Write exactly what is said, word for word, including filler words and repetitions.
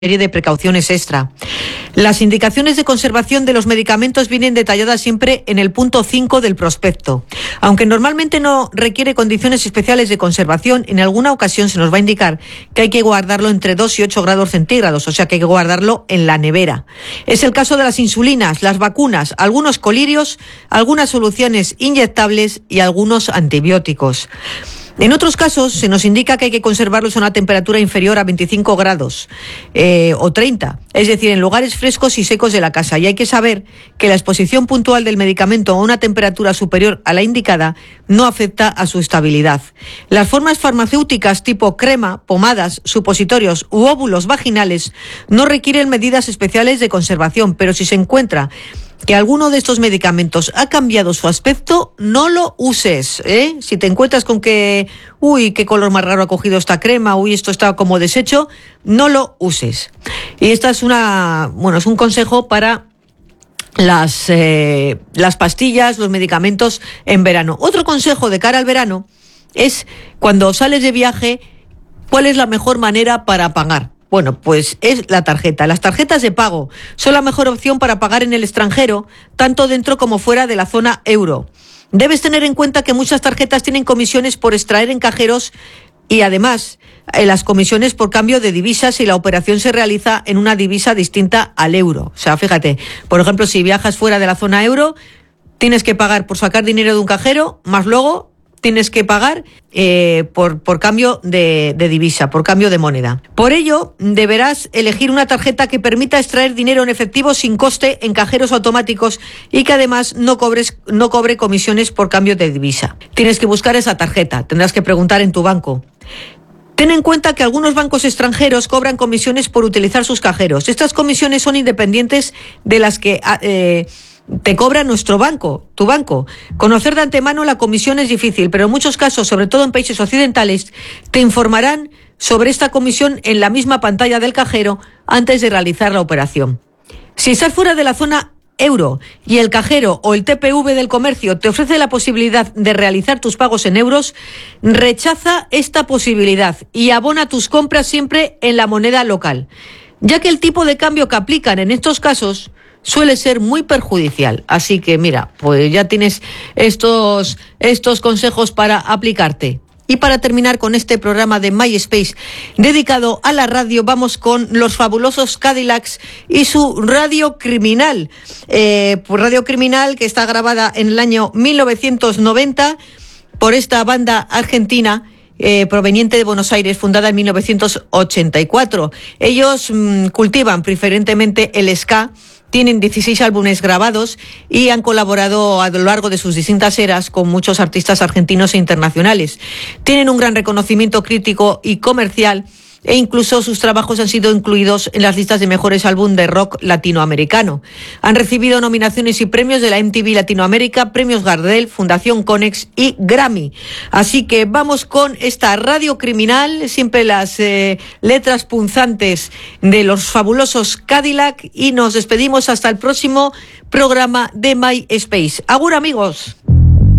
serie de precauciones extra. Las indicaciones de conservación de los medicamentos vienen detalladas siempre en el punto cinco del prospecto. Aunque normalmente no requiere condiciones especiales de conservación, en alguna ocasión se nos va a indicar que hay que guardarlo entre dos y ocho grados centígrados, o sea que hay que guardarlo en la nevera. Es el caso de las insulinas, las vacunas, algunos colirios, algunas soluciones inyectables y algunos antibióticos. En otros casos se nos indica que hay que conservarlos a una temperatura inferior a veinticinco grados eh, o treinta, es decir, en lugares frescos y secos de la casa. Y hay que saber que la exposición puntual del medicamento a una temperatura superior a la indicada no afecta a su estabilidad. Las formas farmacéuticas tipo crema, pomadas, supositorios u óvulos vaginales no requieren medidas especiales de conservación, pero si se encuentra que alguno de estos medicamentos ha cambiado su aspecto, no lo uses, ¿eh? Si te encuentras con que, uy, qué color más raro ha cogido esta crema, uy, esto está como deshecho, no lo uses. Y esta es una, bueno, es un consejo para las, eh, las pastillas, los medicamentos en verano. Otro consejo de cara al verano es cuando sales de viaje, ¿cuál es la mejor manera para pagar? Bueno, pues es la tarjeta. Las tarjetas de pago son la mejor opción para pagar en el extranjero, tanto dentro como fuera de la zona euro. Debes tener en cuenta que muchas tarjetas tienen comisiones por extraer en cajeros y además eh, las comisiones por cambio de divisas si la operación se realiza en una divisa distinta al euro. O sea, fíjate, por ejemplo, si viajas fuera de la zona euro, tienes que pagar por sacar dinero de un cajero, más luego tienes que pagar eh, por, por cambio de, de divisa, por cambio de moneda. Por ello, deberás elegir una tarjeta que permita extraer dinero en efectivo sin coste en cajeros automáticos y que además no cobres, no cobre comisiones por cambio de divisa. Tienes que buscar esa tarjeta, tendrás que preguntar en tu banco. Ten en cuenta que algunos bancos extranjeros cobran comisiones por utilizar sus cajeros. Estas comisiones son independientes de las que Eh, te cobra nuestro banco, tu banco. Conocer de antemano la comisión es difícil, pero en muchos casos, sobre todo en países occidentales, te informarán sobre esta comisión en la misma pantalla del cajero antes de realizar la operación. Si estás fuera de la zona euro y el cajero o el T P V del comercio te ofrece la posibilidad de realizar tus pagos en euros, rechaza esta posibilidad y abona tus compras siempre en la moneda local, ya que el tipo de cambio que aplican en estos casos suele ser muy perjudicial. Así que mira, pues ya tienes estos, estos consejos para aplicarte. Y para terminar con este programa de MySpace dedicado a la radio, vamos con los fabulosos Cadillacs y su Radio Criminal. Eh, pues Radio Criminal, que está grabada en el año mil novecientos noventa por esta banda argentina, Eh, proveniente de Buenos Aires, fundada en mil novecientos ochenta y cuatro. Ellos mmm, cultivan preferentemente el ska, tienen dieciséis álbumes grabados y han colaborado a lo largo de sus distintas eras con muchos artistas argentinos e internacionales. Tienen un gran reconocimiento crítico y comercial e incluso sus trabajos han sido incluidos en las listas de mejores álbum de rock latinoamericano. Han recibido nominaciones y premios de la M T V Latinoamérica, premios Gardel, Fundación Conex y Grammy. Así que vamos con esta Radio Criminal, siempre las eh, letras punzantes de los fabulosos Cadillac, y nos despedimos hasta el próximo programa de MySpace. Agur, amigos.